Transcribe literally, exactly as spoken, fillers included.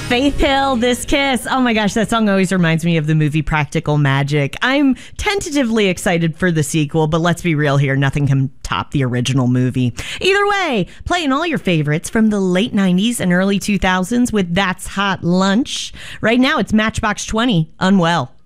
Faith Hill, This Kiss. Oh my gosh, that song always reminds me of the movie Practical Magic. I'm tentatively excited for the sequel, but let's be real here. Nothing can top the original movie. Either way, playing all your favorites from the late nineties and early two thousands with That's Hot Lunch. Right now, it's Matchbox twenty, Unwell.